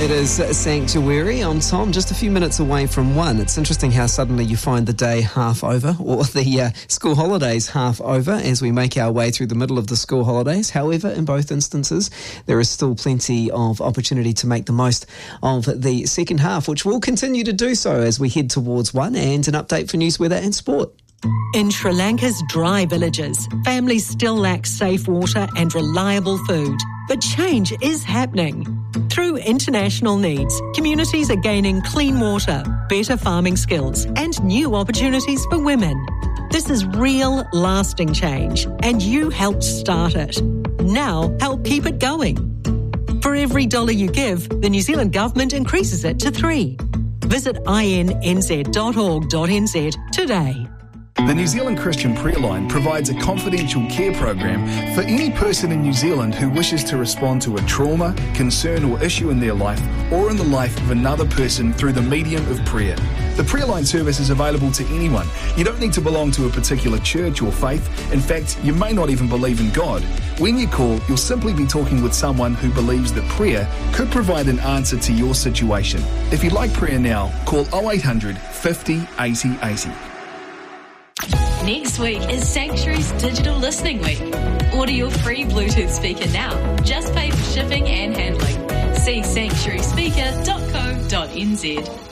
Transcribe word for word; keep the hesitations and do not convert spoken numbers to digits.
It is Sanctuary on Tom, just a few minutes away from one. It's interesting how suddenly you find the day half over, or the uh, school holidays half over as we make our way through the middle of the school holidays. However, in both instances, there is still plenty of opportunity to make the most of the second half, which will continue to do so as we head towards one, and an update for news, weather and sport. In Sri Lanka's dry villages, families still lack safe water and reliable food. But change is happening. Through international needs, communities are gaining clean water, better farming skills, and new opportunities for women. This is real, lasting change, and you helped start it. Now, help keep it going. For every dollar you give, the New Zealand Government increases it to three. Visit I N N Z dot org dot N Z today. The New Zealand Christian Prayer Line provides a confidential care program for any person in New Zealand who wishes to respond to a trauma, concern or issue in their life or in the life of another person through the medium of prayer. The Prayer Line service is available to anyone. You don't need to belong to a particular church or faith. In fact, you may not even believe in God. When you call, you'll simply be talking with someone who believes that prayer could provide an answer to your situation. If you'd like prayer now, call oh eight hundred, fifty, eighty, eighty. Next week is Sanctuary's Digital Listening Week. Order your free Bluetooth speaker now. Just pay for shipping and handling. See sanctuary speaker dot co dot n z.